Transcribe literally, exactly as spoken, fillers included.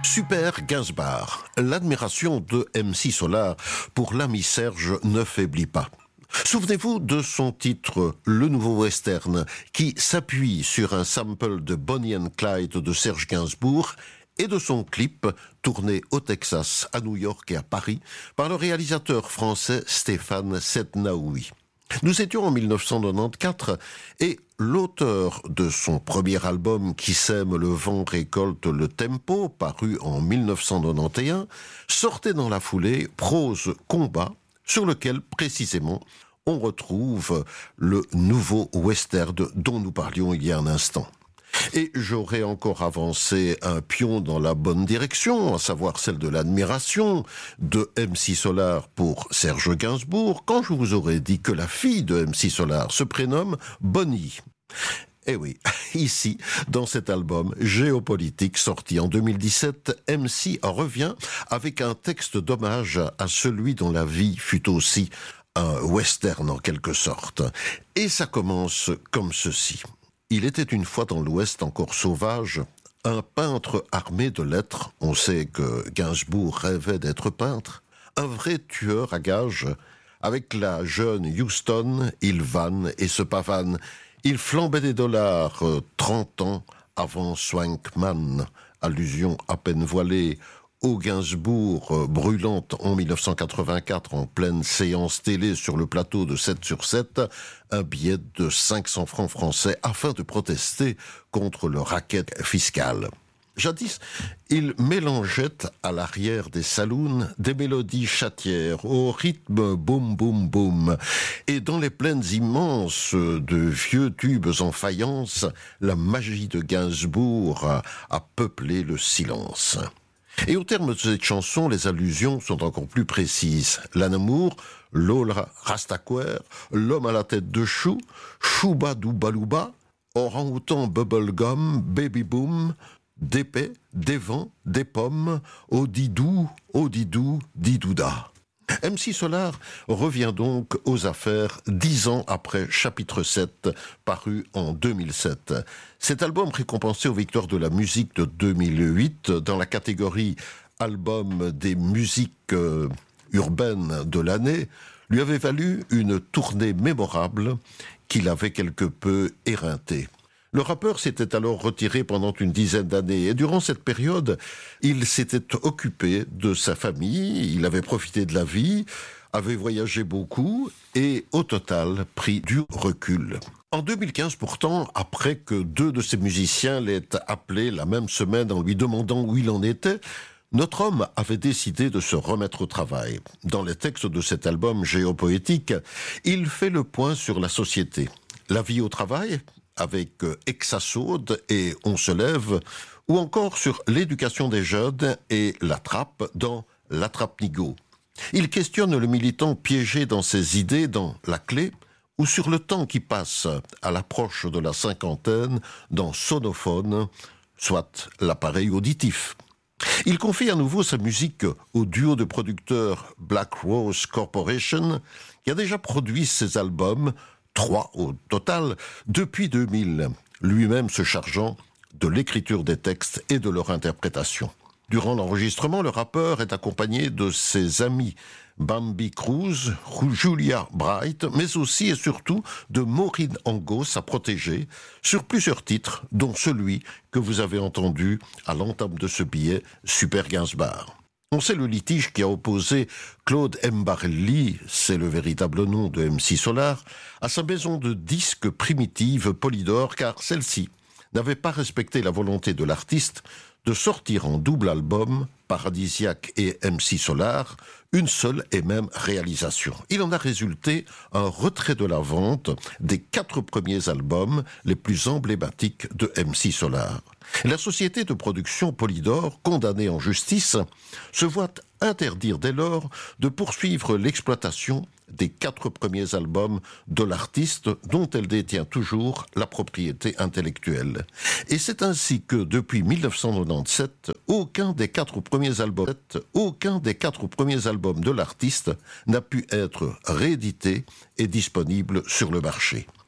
Super Gainsbourg, l'admiration de M C Solar pour l'ami Serge ne faiblit pas. Souvenez-vous de son titre « Le Nouveau Western » qui s'appuie sur un sample de Bonnie and Clyde de Serge Gainsbourg et de son clip tourné au Texas, à New York et à Paris par le réalisateur français Stéphane Setnaoui. Nous étions en dix-neuf cent quatre-vingt-quatorze et l'auteur de son premier album Qui sème le vent récolte le tempo, paru en dix-neuf cent quatre-vingt-onze, sortait dans la foulée Prose Combat, sur lequel précisément on retrouve le nouveau western dont nous parlions il y a un instant. Et j'aurais encore avancé un pion dans la bonne direction, à savoir celle de l'admiration de M C Solar pour Serge Gainsbourg, quand je vous aurais dit que la fille de M C Solar se prénomme Bonnie. Eh oui, ici, dans cet album Géopolitique sorti en deux mille dix-sept, M C revient avec un texte d'hommage à celui dont la vie fut aussi un western en quelque sorte. Et ça commence comme ceci. Il était une fois dans l'Ouest encore sauvage, un peintre armé de lettres, on sait que Gainsbourg rêvait d'être peintre, un vrai tueur à gages, avec la jeune Houston, il vanne et se pavane, il flambait des dollars euh, trente ans avant Swankman, allusion à peine voilée au Gainsbourg euh, brûlante en dix-neuf cent quatre-vingt-quatre en pleine séance télé sur le plateau de sept sur sept, un billet de cinq cents francs français afin de protester contre le racket fiscal. Jadis, il mélangeait à l'arrière des saloons des mélodies chatières au rythme boum boum boum. Et dans les plaines immenses de vieux tubes en faïence, la magie de Gainsbourg a, a peuplé le silence. Et au terme de cette chanson, les allusions sont encore plus précises. L'anamour, Lola Rastaquaire, l'homme à la tête de chou, Chouba Doubalouba, orang-outan bubblegum, baby boom, des paix, des vents, des pommes, au didou, au didou, didouda. M C Solar revient donc aux affaires dix ans après chapitre sept, paru en deux mille sept. Cet album récompensé aux victoires de la musique de deux mille huit dans la catégorie album des musiques euh, urbaines de l'année lui avait valu une tournée mémorable qu'il avait quelque peu éreintée. Le rappeur s'était alors retiré pendant une dizaine d'années et durant cette période, il s'était occupé de sa famille, il avait profité de la vie, avait voyagé beaucoup et au total pris du recul. En deux mille quinze pourtant, après que deux de ses musiciens l'aient appelé la même semaine en lui demandant où il en était, notre homme avait décidé de se remettre au travail. Dans les textes de cet album Géopoétique, il fait le point sur la société. La vie au travail avec Exasaude et On se lève, ou encore sur l'éducation des jeunes et la trappe dans La Trappe Nigo. Il questionne le militant piégé dans ses idées dans La Clé, ou sur le temps qui passe à l'approche de la cinquantaine dans Sonophone, soit l'appareil auditif. Il confie à nouveau sa musique au duo de producteurs Black Rose Corporation, qui a déjà produit ses albums, trois au total, depuis deux mille, lui-même se chargeant de l'écriture des textes et de leur interprétation. Durant l'enregistrement, le rappeur est accompagné de ses amis Bambi Cruz, Julia Bright, mais aussi et surtout de Maureen Angot, sa protégée, sur plusieurs titres, dont celui que vous avez entendu à l'entame de ce billet, Super Gainsbourg. On sait le litige qui a opposé Claude Mbarelli, c'est le véritable nom de M C Solar, à sa maison de disques primitive Polydor, car celle-ci n'avait pas respecté la volonté de l'artiste de sortir en double album, Paradisiaque et M C Solar, une seule et même réalisation. Il en a résulté un retrait de la vente des quatre premiers albums les plus emblématiques de M C Solar. La société de production Polydor, condamnée en justice, se voit interdire dès lors de poursuivre l'exploitation des quatre premiers albums de l'artiste dont elle détient toujours la propriété intellectuelle. Et c'est ainsi que, depuis dix-neuf cent quatre-vingt-dix-sept, aucun des quatre premiers albums, aucun des quatre premiers albums de l'artiste n'a pu être réédité et disponible sur le marché.